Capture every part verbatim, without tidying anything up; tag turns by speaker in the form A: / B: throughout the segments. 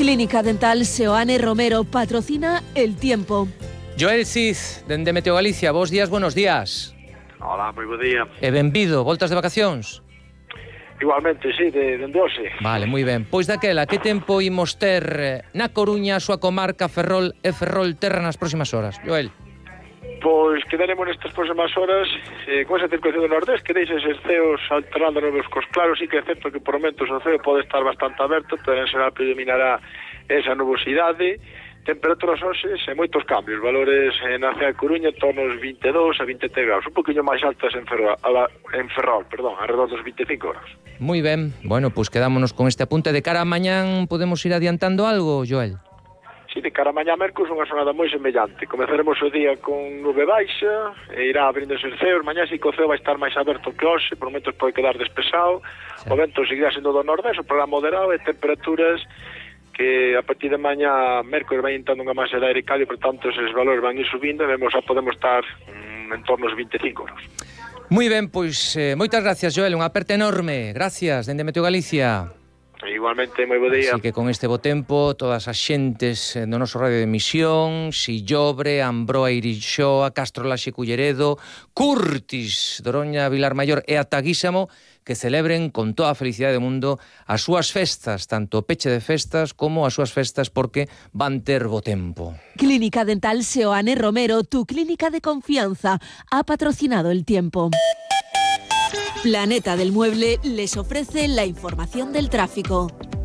A: Clínica Dental Seoane Romero patrocina El Tiempo.
B: Joel Cid, dende Meteo Galicia, bos días, buenos días.
C: Hola, moi bo día.
B: E benvido, voltas de vacacións?
C: Igualmente, sí, de, de hoxe.
B: Vale, moi ben. Pois daquela, que tempo imos ter na Coruña, a súa comarca, Ferrol e Ferrol Terra nas próximas horas? Joel.
C: Pois quedaremos nestas próximas horas eh, con esa circulación do nordés que deixa eses ceos alternando novos cos claros, e que é certo que por momentos o ceo pode estar bastante aberto, pero en xeral predominará esa nubosidade. Temperaturas hoxe e moitos cambios, valores na cidade de Coruña en torno aos vinte e dous a vinte e tres graus, un poquinho máis altas en Ferrol, en Ferrol, perdón, alrededor dos vinte e cinco graus.
B: Moi ben, bueno, pois quedámonos con este apunte. De cara a mañán podemos ir adiantando algo, Joel?
C: Si, de cara a mañá mércores unha xornada moi semellante. Comezaremos o día con nube baixa, e irá abrindo os ceos. Mañá si que o ceo vai estar máis aberto que hoxe, por momentos pode quedar despexado. Sí. O vento seguirá sendo do nordés, o programa moderado, e temperaturas que a partir de mañá mércores vai entrando unha masa de aire cálido, por tanto eses valores van ir subindo e vemos a podemos estar mm, en torno aos vinte e cinco graus.
B: Moi ben, pois eh, moitas gracias, Joel, unha aperta enorme. Gracias, dende Meteo Galicia.
C: Igualmente, moi bo día.
B: Así que con este bo tempo, todas as xentes do noso radio de emisión, Sillobre, Ambroa, Irixoa, Castro Laxe, Culleredo, Curtis, Doroña, Vilar Maior e Ataguísamo, que celebren con toda a felicidade do mundo as súas festas, tanto o peche de festas como as súas festas, porque van ter bo tempo.
A: Clínica Dental Seoane Romero, tu clínica de confianza, ha patrocinado El Tiempo. Planeta del Mueble les ofrece la información del tráfico.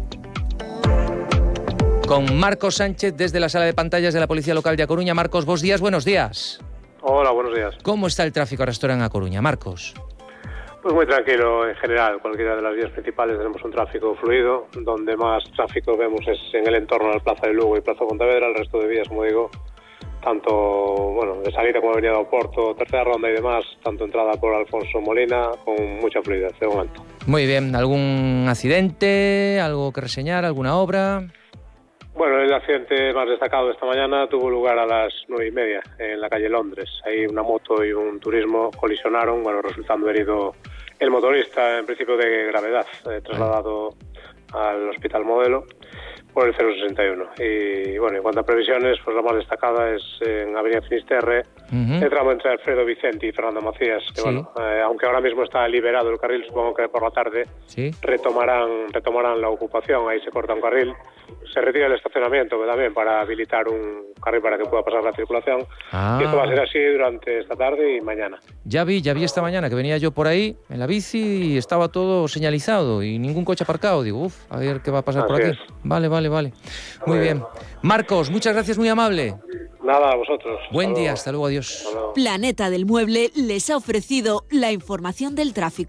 B: Con Marcos Sánchez desde la sala de pantallas de la Policía Local de A Coruña. Marcos, bos días, buenos días.
D: Hola, buenos días.
B: ¿Cómo está el tráfico ahora en A Coruña, Marcos?
D: Pues muy tranquilo en general. Cualquiera de las vías principales tenemos un tráfico fluido. Donde más tráfico vemos es en el entorno de la Plaza de Lugo y Plaza Pontevedra. El resto de vías, como digo, tanto bueno de salida como Avenida do Porto, tercera ronda y demás, tanto entrada por Alfonso Molina, con mucha fluidez de momento.
B: Muy bien. ¿Algún accidente? ¿Algo que reseñar? ¿Alguna obra?
D: Bueno, el accidente más destacado esta mañana tuvo lugar a las nueve y media en la calle Londres. Ahí una moto y un turismo colisionaron, bueno, resultando herido el motorista, en principio de gravedad, eh, trasladado al Hospital Modelo por el cero sesenta y uno. Y bueno, en cuanto a previsiones, pues la más destacada es en Avenida Finisterre, uh-huh. el tramo entre Alfredo Vicente y Fernando Macías, que sí. bueno, eh, aunque ahora mismo está liberado el carril, supongo que por la tarde sí. retomarán retomarán la ocupación. Ahí se corta un carril, se retira el estacionamiento también para habilitar un carril para que pueda pasar la circulación. Ah. Y esto va a ser así durante esta tarde y mañana.
B: Ya vi, ya vi esta mañana que venía yo por ahí en la bici y estaba todo señalizado y ningún coche aparcado. Digo, uff, a ver qué va a pasar así por aquí. Es. Vale, vale, vale. Muy bien. Marcos, muchas gracias, muy amable.
D: Nada, a vosotros.
B: Buen hasta día, luego. Hasta luego, adiós.
A: Planeta del Mueble les ha ofrecido la información del tráfico.